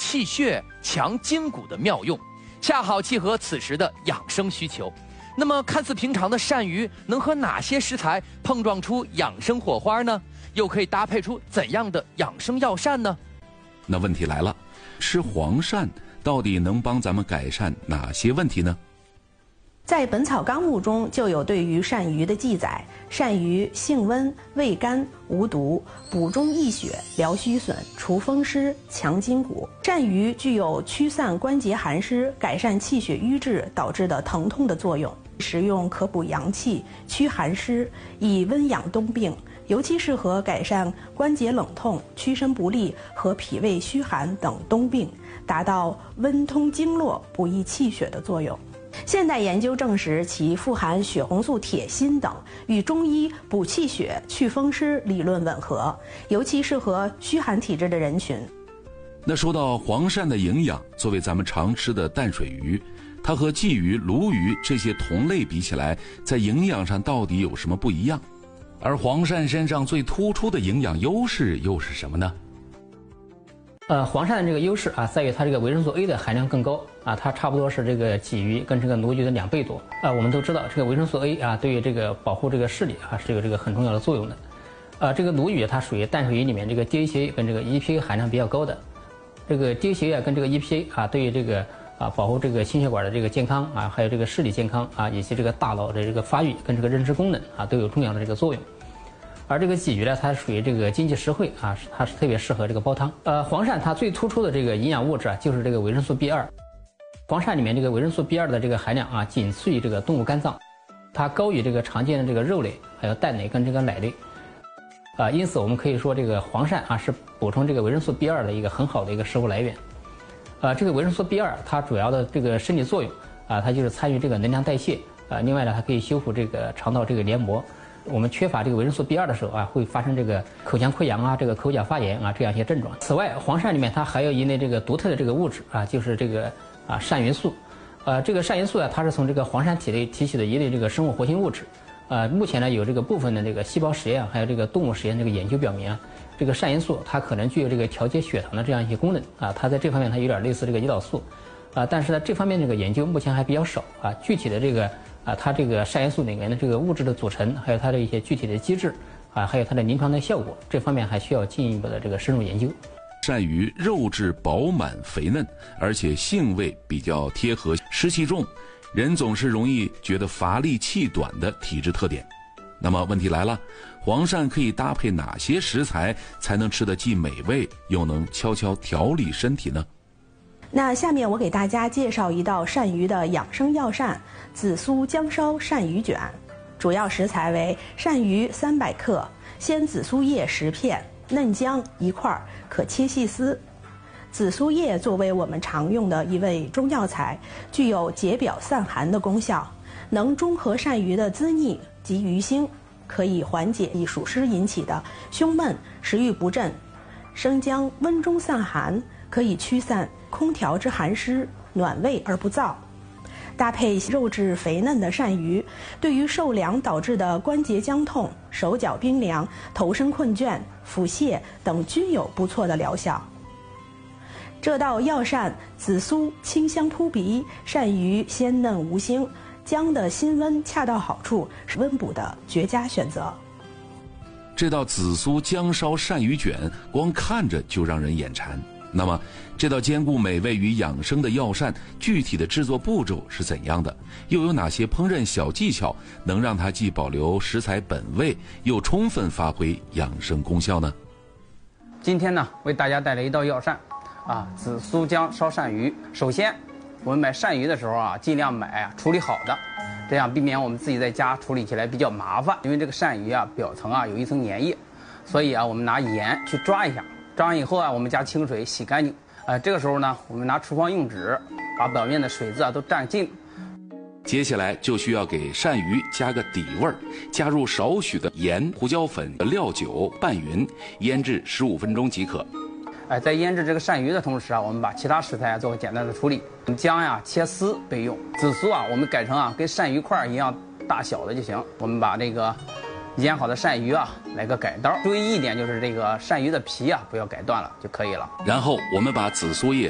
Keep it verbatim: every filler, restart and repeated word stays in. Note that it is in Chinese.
气血、强筋骨的妙用，恰好契合此时的养生需求。那么看似平常的鳝鱼能和哪些食材碰撞出养生火花呢？又可以搭配出怎样的养生药膳呢？ 那问题来了，吃黄鳝到底能帮咱们改善哪些问题呢？ 在《本草纲目》中就有对于鳝鱼的记载，鳝鱼性温、味甘、无毒，补中益血、疗虚损、除风湿、强筋骨。鳝鱼具有驱散关节寒湿、改善气血瘀滞导致的疼痛的作用，食用可补阳气、驱寒湿，以温养冬病，尤其适合改善关节冷痛、屈伸不利和脾胃虚寒等冬病，达到温通经络、补益气血的作用。现代研究证实，其富含血红素铁锌等，与中医补气血、祛风湿理论吻合，尤其适合虚寒体质的人群。 那说到黄鳝的营养，作为咱们常吃的淡水鱼，它和鲫鱼、鲈鱼这些同类比起来，在营养上到底有什么不一样？而黄鳝身上最突出的营养优势又是什么呢？ 呃，黄鳝的这个优势啊，在于它这个维生素 A 的含量更高啊，它差不多是这个鲫鱼跟这个鲈鱼的两倍多啊。我们都知道，这个维生素 A 啊，对于这个保护这个视力啊，是有这个很重要的作用的。呃，这个鲈鱼它属于淡水鱼里面这个 D H A 跟这个 E P A 含量比较高的。这个 D H A 啊跟这个 E P A 啊，对于这个啊保护这个心血管的这个健康啊，还有这个视力健康啊，以及这个大脑的这个发育跟这个认知功能啊，都有重要的这个作用。而这个鲫鱼呢，它属于这个经济实惠啊，它是特别适合这个煲汤。呃，黄鳝它最突出的这个营养物质啊，就是这个维生素 B 二。黄鳝里面这个维生素 B 二的这个含量啊，仅次于这个动物肝脏，它高于这个常见的这个肉类、还有蛋类跟这个奶类。啊、呃，因此我们可以说这个黄鳝啊是补充这个维生素 B 二的一个很好的一个食物来源。呃，这个维生素 B 二它主要的这个生理作用啊，它就是参与这个能量代谢啊，另外呢，它可以修复这个肠道这个黏膜。我们缺乏这个维生素 B 二的时候啊，会发生这个口腔溃疡啊、这个口角发炎啊这样一些症状。此外，黄鳝里面它还有一类这个独特的这个物质啊，就是这个啊鳝元素。呃，这个鳝元素啊，它是从这个黄鳝体内提取的一类这个生物活性物质。呃，目前呢有这个部分的这个细胞实验还有这个动物实验这个研究表明啊，这个鳝元素它可能具有这个调节血糖的这样一些功能啊，它在这方面它有点类似这个胰岛素。啊，但是呢这方面这个研究目前还比较少啊，具体的这个。啊，它这个鳝元素里面的这个物质的组成，还有它的一些具体的机制，啊，还有它的临床的效果，这方面还需要进一步的这个深入研究。 鳝鱼肉质饱满肥嫩，而且性味比较贴合湿气重，人总是容易觉得乏力气短的体质特点。那么问题来了，黄鳝可以搭配哪些食材才能吃得既美味又能悄悄调理身体呢？ 那下面我给大家介绍一道鳝鱼的养生药膳——紫苏姜烧鳝鱼卷。主要食材为鳝鱼三百克，鲜紫苏叶十片，嫩姜一块，可切细丝。紫苏叶作为我们常用的一味中药材，具有解表散寒的功效，能中和鳝鱼的滋腻及鱼腥，可以缓解易暑湿引起的胸闷、食欲不振。生姜温中散寒，可以驱散空调之寒湿，暖胃而不燥。搭配肉质肥嫩的鳝鱼，对于受凉导致的关节僵痛、手脚冰凉、头身困倦、腹泻等均有不错的疗效。这道药膳紫苏清香扑鼻，鳝鱼鲜嫩无腥，姜的辛温恰到好处，是温补的绝佳选择。 这道紫苏姜烧鳝鱼卷光看着就让人眼馋。那么这道兼顾美味与养生的药膳，具体的制作步骤是怎样的？又有哪些烹饪小技巧能让它既保留食材本味，又充分发挥养生功效呢？ 今天呢，为大家带来一道药膳啊，紫苏姜烧鳝鱼。首先我们买鳝鱼的时候啊，尽量买啊处理好的，这样避免我们自己在家处理起来比较麻烦。因为这个鳝鱼啊表层啊有一层粘液，所以啊我们拿盐去抓一下，抓完以后啊我们加清水洗干净。呃，这个时候呢，我们拿厨房用纸把表面的水渍啊都蘸净。 接下来就需要给鳝鱼加个底味儿，加入少许的盐、胡椒粉、料酒拌匀，腌制十五分钟即可。 哎，在腌制这个鳝鱼的同时啊，我们把其他食材做个简单的处理。姜呀切丝备用，紫苏啊我们改成啊跟鳝鱼块一样大小的就行。我们把这个腌好的鳝鱼啊来个改刀，注意一点就是这个鳝鱼的皮啊不要改断了就可以了。 然后我们把紫苏叶